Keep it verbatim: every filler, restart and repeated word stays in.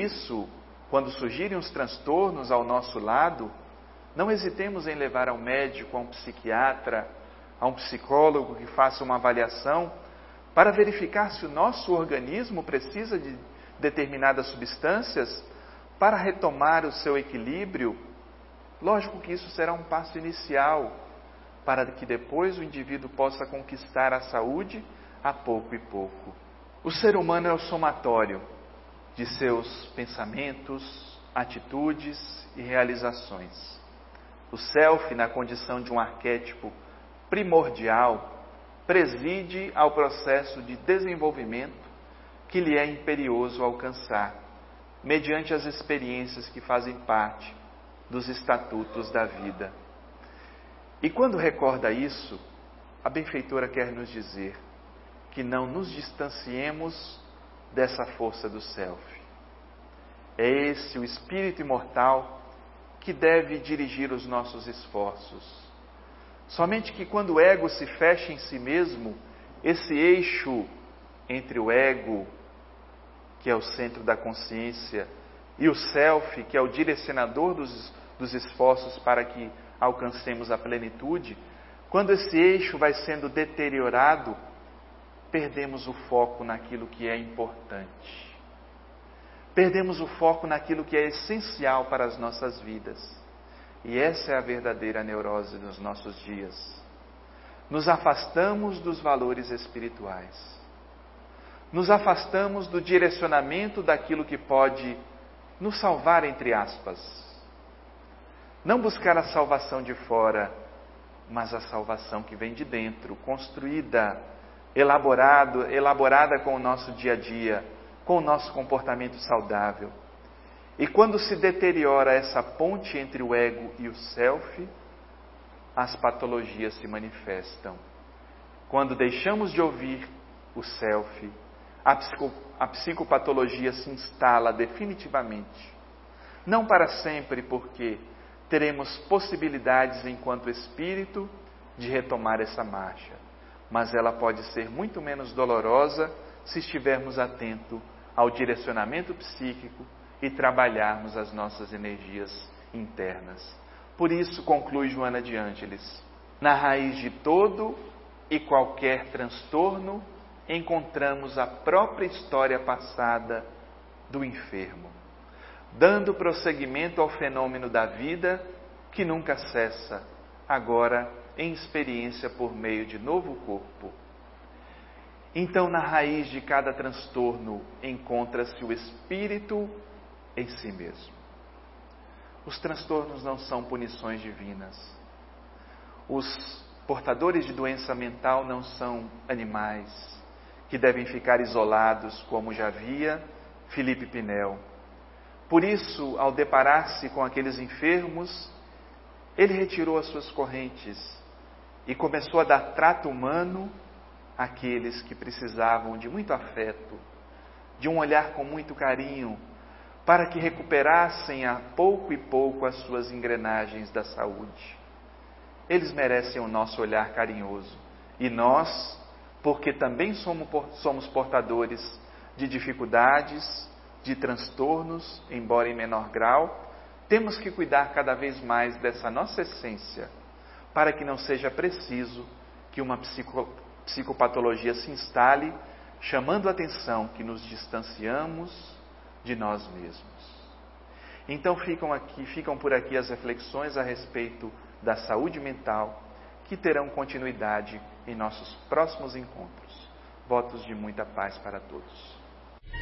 isso, quando surgirem os transtornos ao nosso lado, não hesitemos em levar ao médico, a um psiquiatra, a um psicólogo que faça uma avaliação para verificar se o nosso organismo precisa de determinadas substâncias para retomar o seu equilíbrio. Lógico que isso será um passo inicial para que depois o indivíduo possa conquistar a saúde a pouco e pouco. O ser humano é o somatório de seus pensamentos, atitudes e realizações. O self, na condição de um arquétipo primordial, preside ao processo de desenvolvimento que lhe é imperioso alcançar, mediante as experiências que fazem parte dos estatutos da vida. E quando recorda isso, a benfeitora quer nos dizer que não nos distanciemos dessa força do self. É esse o espírito imortal que deve dirigir os nossos esforços. Somente que quando o ego se fecha em si mesmo, esse eixo entre o ego, que é o centro da consciência, e o self, que é o direcionador dos, dos esforços para que alcancemos a plenitude, quando esse eixo vai sendo deteriorado, perdemos o foco naquilo que é importante. Perdemos o foco naquilo que é essencial para as nossas vidas. E essa é a verdadeira neurose dos nossos dias. Nos afastamos dos valores espirituais. Nos afastamos do direcionamento daquilo que pode nos salvar, entre aspas. Não buscar a salvação de fora, mas a salvação que vem de dentro, construída, elaborado, elaborada com o nosso dia a dia, com o nosso comportamento saudável. E quando se deteriora essa ponte entre o ego e o self, as patologias se manifestam. Quando deixamos de ouvir o self, a, psico, a psicopatologia se instala definitivamente. Não para sempre, porque teremos possibilidades enquanto espírito de retomar essa marcha, mas ela pode ser muito menos dolorosa se estivermos atentos ao direcionamento psíquico e trabalharmos as nossas energias internas. Por isso, conclui Joana de Ângeles, na raiz de todo e qualquer transtorno, encontramos a própria história passada do enfermo, dando prosseguimento ao fenômeno da vida que nunca cessa, agora em experiência por meio de novo corpo. Então, na raiz de cada transtorno encontra-se o espírito em si mesmo. Os transtornos não são punições divinas. Os portadores de doença mental não são animais que devem ficar isolados, como já via Felipe Pinel. Por isso, ao deparar-se com aqueles enfermos, ele retirou as suas correntes e começou a dar trato humano àqueles que precisavam de muito afeto, de um olhar com muito carinho, para que recuperassem a pouco e pouco as suas engrenagens da saúde. Eles merecem o nosso olhar carinhoso. E nós, porque também somos, somos portadores de dificuldades, de transtornos, embora em menor grau, temos que cuidar cada vez mais dessa nossa essência, para que não seja preciso que uma psico, psicopatologia se instale, chamando a atenção que nos distanciamos de nós mesmos. Então ficam aqui, ficam por aqui as reflexões a respeito da saúde mental, que terão continuidade em nossos próximos encontros. Votos de muita paz para todos.